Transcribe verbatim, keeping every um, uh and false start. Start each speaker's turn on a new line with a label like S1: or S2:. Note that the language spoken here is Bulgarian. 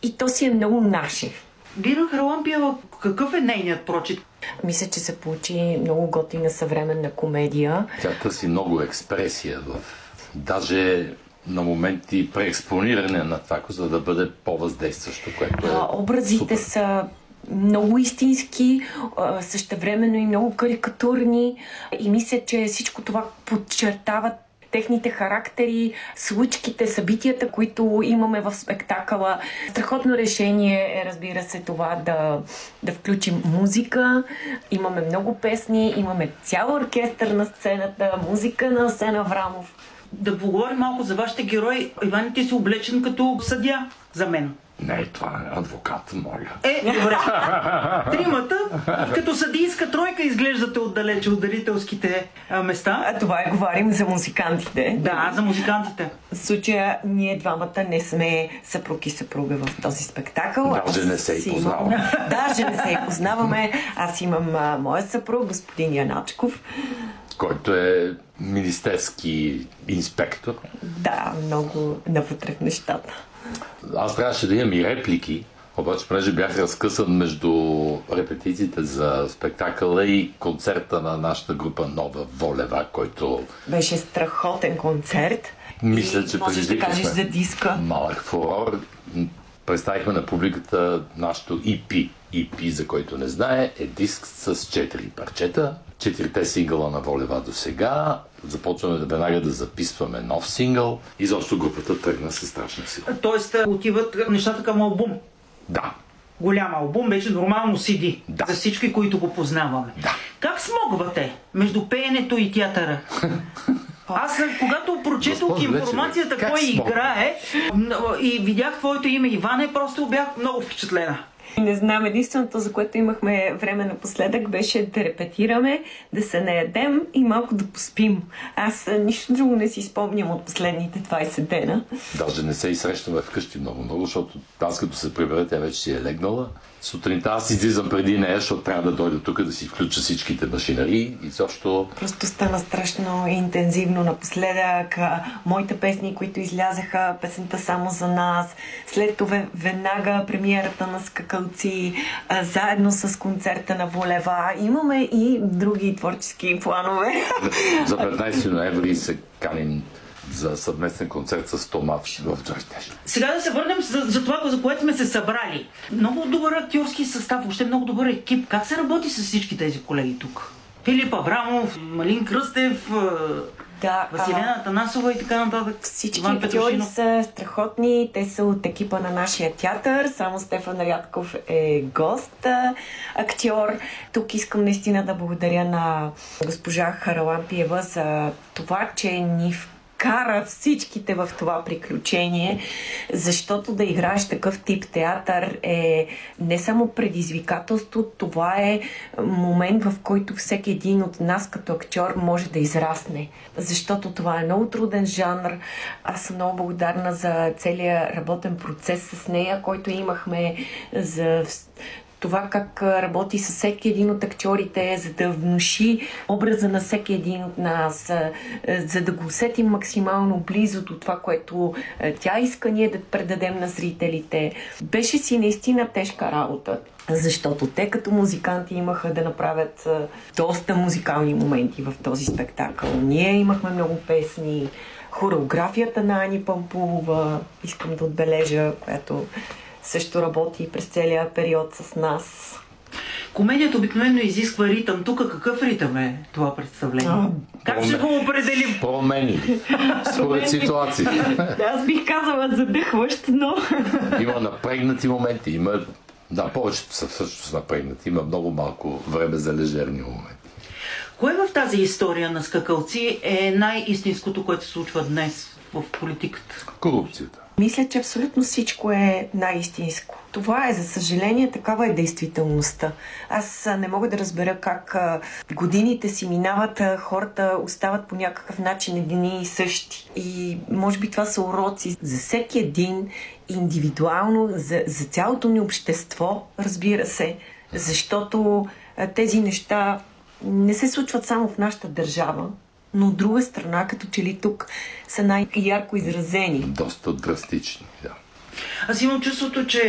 S1: и то си е много наше.
S2: Гина Харалампиева, какъв е нейният прочит?
S1: Мисля, че се получи много готина съвременна комедия.
S3: Тя търси много експресия в... Даже на моменти преекспониране на това, за да бъде по-въздействащо, което е
S1: а, Образите
S3: супер.
S1: са много истински, същевременно и много карикатурни. И мисля, че всичко това подчертава техните характери, случките, събитията, които имаме в спектакъла. Страхотно решение е, разбира се, това да, да включим музика. Имаме много песни, имаме цял оркестър на сцената, музика на Асен Аврамов.
S2: Да поговорим малко за вашите герои. Иван, ти си облечен като съдия за мен.
S3: Не, това е адвокат, моля.
S2: Е, добре. Тримата, като съдийска тройка изглеждате отдалече от дарителските а, места.
S1: А това е, говорим за музикантите.
S2: Да, за музикантите.
S1: В случая ние двамата не сме съпруг и съпруга в този спектакъл.
S3: Даже не се и познаваме.
S1: Даже не се и познаваме. Аз имам а, моя съпруг, господин Яначков.
S3: Който е министерски инспектор.
S1: Да, много навътре в нещата.
S3: Аз трябваше да имам и реплики, обаче понеже бях разкъсан между репетициите за спектакъла и концерта на нашата група Нова Волева, който...
S1: Беше страхотен концерт.
S3: Мисля, че
S1: можеш да кажеш за диска.
S3: Малък фурор. Представихме на публиката нашото и пи. и пи, за който не знае, е диск с четири парчета. Четирите сингъла на Волева до сега. Започваме да веднага да записваме нов сингъл. И защо групата тръгна със страшна сила.
S2: Тоест отиват нещата към албум.
S3: Да.
S2: Голям албум, беше нормално си ди.
S3: Да.
S2: За всички, които го познаваме.
S3: Да.
S2: Как смогвате между пеенето и театъра? Аз, когато прочетох информацията
S3: вече,
S2: кой
S3: смогва?
S2: играе и видях твоето име Иване, просто бях много впечатлена.
S1: Не знам, единственото, за което имахме време напоследък, беше да репетираме, да се наядем и малко да поспим. Аз нищо друго не си спомням от последните двайсет дена.
S3: Даже не се и срещаме вкъщи много-много, защото аз като се прибера, тя вече си е легнала. Сутринта аз излизам преди нея, защото трябва да дойда тук да си включа всичките машинарии и също...
S1: Просто стана страшно интензивно напоследък. Моите песни, които излязаха, песента само за нас. След това веднага премиерата на Скакалци, заедно с концерта на Волева. Имаме и други творчески планове.
S3: За петнайсети ноември се каним за съвместен концерт с Тома в Джойстеш.
S2: Сега да се върнем за, за това, за което сме се събрали. Много добър актьорски състав, въобще много добър екип. Как се работи с всички тези колеги тук? Филип Аврамов, Малин Кръстев,
S1: да,
S2: Василена а... Танасова и така нататък.
S1: Всички
S2: Иван
S1: актьори
S2: Петрушинов.
S1: са страхотни. Те са от екипа на нашия театър. Само Стефан Рядков е гост актьор. Тук искам наистина да благодаря на госпожа Харалампиева за това, че ни кара всичките в това приключение, защото да играеш такъв тип театър е не само предизвикателство, това е момент, в който всеки един от нас като актьор може да израсне. Защото това е много труден жанр. Аз съм много благодарна за целия работен процес с нея, който имахме, за това как работи с всеки един от актьорите, за да внуши образа на всеки един от нас, за да го усетим максимално близо до това, което тя иска ние да предадем на зрителите. Беше си наистина тежка работа, защото те като музиканти имаха да направят доста музикални моменти в този спектакъл. Ние имахме много песни, хореографията на Ани Пампулова, искам да отбележа, която също работи през целия период с нас.
S2: Комедията обикновено изисква ритъм. Тук какъв ритъм е това представление? А, как промен... ще го определим?
S3: Промени. Според ситуации.
S1: Аз бих казала задъхващ, но...
S3: Има напрегнати моменти. Има... Да, повечето са също напрегнати. Има много малко време за лежерни моменти.
S2: Кое в тази история на Скакалци е най-истинското, което се случва днес в политиката?
S3: Корупцията.
S1: Мисля, че абсолютно всичко е най-истинско. Това е, за съжаление, такава е действителността. Аз не мога да разбера как годините си минават, хората остават по някакъв начин едини и същи. И може би това са уроци за всеки един, индивидуално, за, за цялото ни общество, разбира се. Защото тези неща не се случват само в нашата държава, но от друга страна, като че ли тук са най-ярко изразени.
S3: Доста драстични, да.
S2: Аз имам чувството, че